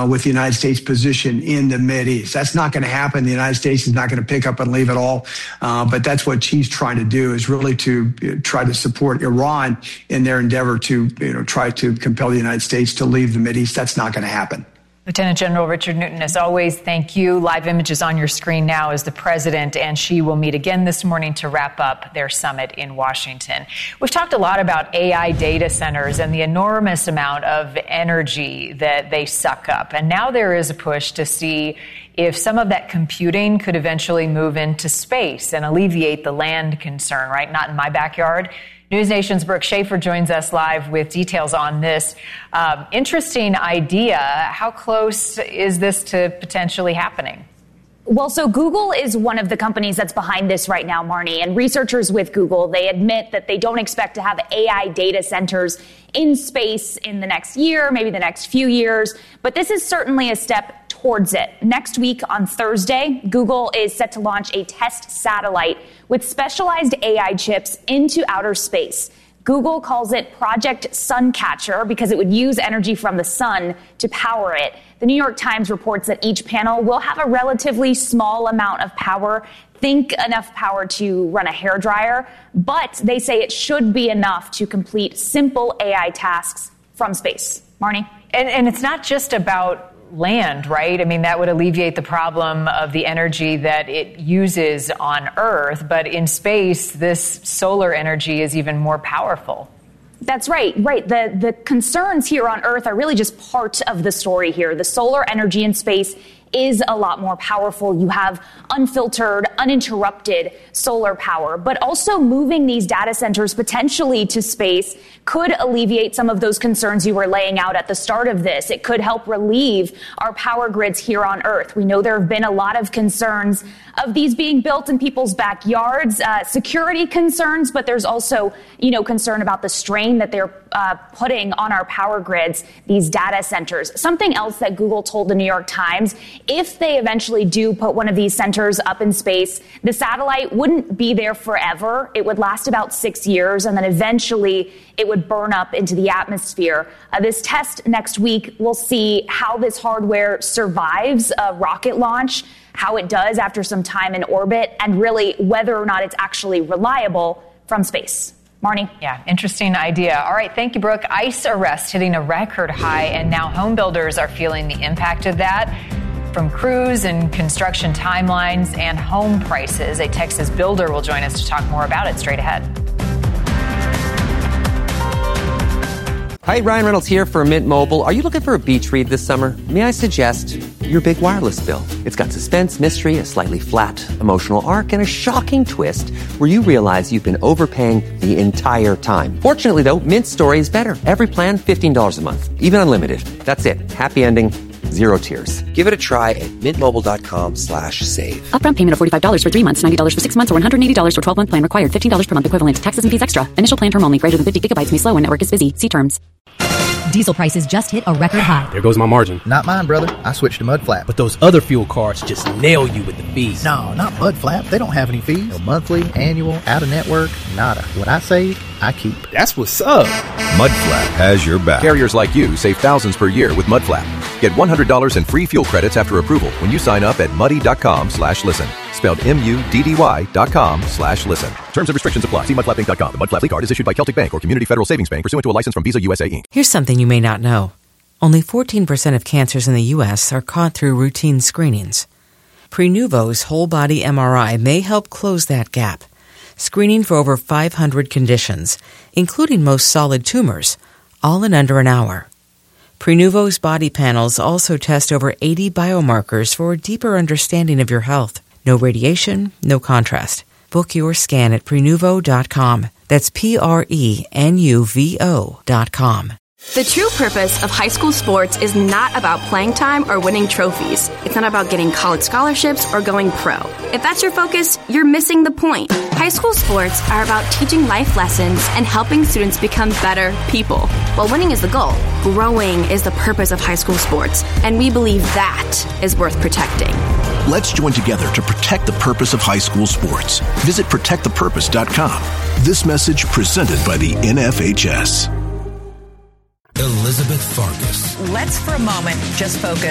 with the United States position in the Mideast. That's not going to happen. The United States is not going to pick up and leave it all. But that's what she's trying to do, is really to try to support Iran in their endeavor to try to compel the United States to leave the Mideast. That's not going to happen. Lieutenant General Richard Newton, as always, thank you. Live images on your screen now is the president and Xi will meet again this morning to wrap up their summit in Washington. We've talked a lot about AI data centers and the enormous amount of energy that they suck up. And now there is a push to see if some of that computing could eventually move into space and alleviate the land concern, right? Not in my backyard. News Nation's Brooke Schaefer joins us live with details on this. Interesting idea. How close is this to potentially happening? Well, so Google is one of the companies that's behind this right now, Marnie. And researchers with Google, they admit that they don't expect to have AI data centers in space in the next year, maybe the next few years. But this is certainly a step towards it. Next week on Thursday, Google is set to launch a test satellite with specialized AI chips into outer space. Google calls it Project Suncatcher because it would use energy from the sun to power it. The New York Times reports that each panel will have a relatively small amount of power. Think enough power to run a hairdryer, but they say it should be enough to complete simple AI tasks from space. Marnie? And it's not just about land, right? I mean, that would alleviate the problem of the energy that it uses on Earth. But in space, this solar energy is even more powerful. That's right. The concerns here on Earth are really just part of the story here. The solar energy in space is a lot more powerful. You have unfiltered, uninterrupted solar power, but also moving these data centers potentially to space could alleviate some of those concerns you were laying out at the start of this. It could help relieve our power grids here on Earth. We know there have been a lot of concerns of these being built in people's backyards, security concerns, but there's also, concern about the strain that they're putting on our power grids, these data centers. Something else that Google told the New York Times, if they eventually do put one of these centers up in space, the satellite wouldn't be there forever. It would last about 6 years, and then eventually it would burn up into the atmosphere. This test next week, we'll see how this hardware survives a rocket launch, how it does after some time in orbit, and really whether or not it's actually reliable from space. Marnie? Yeah, interesting idea. All right, thank you, Brooke. ICE arrests hitting a record high, and now home builders are feeling the impact of that. From crews and construction timelines and home prices, a Texas builder will join us to talk more about it straight ahead. Hi, Ryan Reynolds here for Mint Mobile. Are you looking for a beach read this summer? May I suggest your big wireless bill? It's got suspense, mystery, a slightly flat emotional arc, and a shocking twist where you realize you've been overpaying the entire time. Fortunately, though, Mint Story is better. Every plan, $15 a month. Even unlimited. That's it. Happy ending. Zero tears. Give it a try at mintmobile.com/save. Upfront payment of $45 for 3 months, $90 for 6 months, or $180 for 12-month plan required. $15 per month equivalent. Taxes and fees extra. Initial plan term only. Greater than 50 gigabytes may slow when network is busy. See terms. Diesel prices just hit a record high. There goes my margin. Not mine, brother. I switched to Mudflap. But those other fuel cards just nail you with the fees. No, not Mudflap. They don't have any fees. No monthly, annual, out-of-network, nada. What I save, I keep. That's what's up. Mudflap has your back. Carriers like you save thousands per year with Mudflap. Get $100 in free fuel credits after approval when you sign up at muddy.com/listen. Spelled MUDDY.com/listen. Terms and restrictions apply. See mudflapinc.com. The Mudflap card is issued by Celtic Bank or Community Federal Savings Bank pursuant to a license from Visa USA Inc. Here's something you may not know. Only 14% of cancers in the U.S. are caught through routine screenings. Prenuvo's whole-body MRI may help close that gap, screening for over 500 conditions, including most solid tumors, all in under an hour. Prenuvo's body panels also test over 80 biomarkers for a deeper understanding of your health. No radiation, no contrast. Book your scan at Prenuvo.com. That's Prenuvo.com. The true purpose of high school sports is not about playing time or winning trophies. It's not about getting college scholarships or going pro. If that's your focus, you're missing the point. High school sports are about teaching life lessons and helping students become better people. While winning is the goal, growing is the purpose of high school sports, and we believe that is worth protecting. Let's join together to protect the purpose of high school sports. Visit protectthepurpose.com. This message presented by the NFHS. Elizabeth Farkas. Let's for a moment just focus